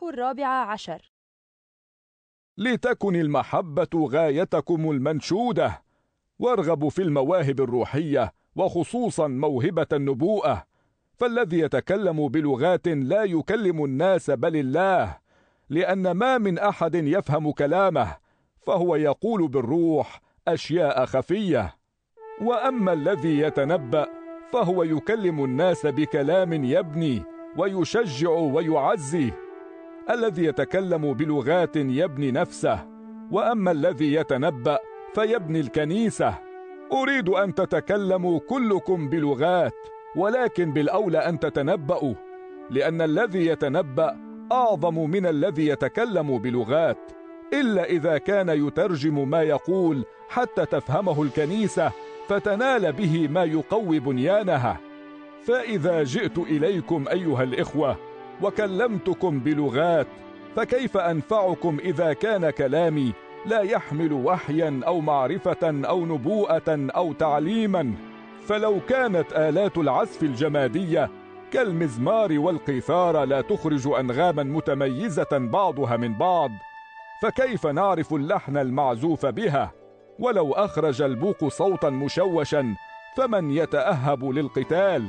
الإصحاح 14. لتكن المحبة غايتكم المنشودة، وارغبوا في المواهب الروحية وخصوصا موهبة النبوءة، فالذي يتكلم بلغات لا يكلم الناس بل الله، لأن ما من أحد يفهم كلامه، فهو يقول بالروح أشياء خفية. وأما الذي يتنبأ فهو يكلم الناس بكلام يبني ويشجع ويعزي. الذي يتكلم بلغات يبني نفسه، وأما الذي يتنبأ فيبني الكنيسة. أريد أن تتكلموا كلكم بلغات، ولكن بالأولى أن تتنبأوا، لأن الذي يتنبأ أعظم من الذي يتكلم بلغات، إلا إذا كان يترجم ما يقول حتى تفهمه الكنيسة فتنال به ما يقوي بنيانها. فإذا جئت إليكم أيها الإخوة وكلمتكم بلغات، فكيف أنفعكم إذا كان كلامي لا يحمل وحيا أو معرفة أو نبوءة أو تعليما؟ فلو كانت آلات العزف الجمادية كالمزمار والقيثارة لا تخرج أنغاما متميزة بعضها من بعض، فكيف نعرف اللحن المعزوف بها؟ ولو أخرج البوق صوتا مشوشا فمن يتأهب للقتال؟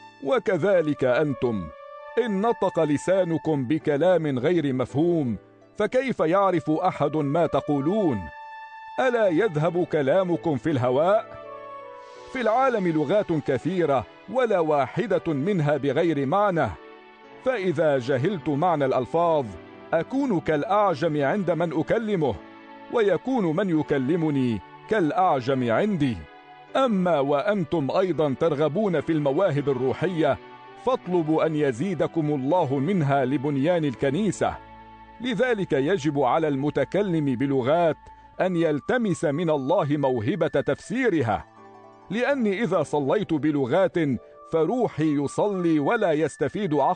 وكذلك أنتم، إن نطق لسانكم بكلام غير مفهوم فكيف يعرف أحد ما تقولون؟ ألا يذهب كلامكم في الهواء؟ في العالم لغات كثيرة ولا واحدة منها بغير معنى، فإذا جهلت معنى الألفاظ أكون كالأعجم عند من أكلمه، ويكون من يكلمني كالأعجم عندي. أما وأنتم أيضا ترغبون في المواهب الروحية، فاطلبوا أن يزيدكم الله منها لبنيان الكنيسة. لذلك يجب على المتكلم بلغات أن يلتمس من الله موهبة تفسيرها، لأني إذا صليت بلغات فروحي يصلي ولا يستفيد عقلي.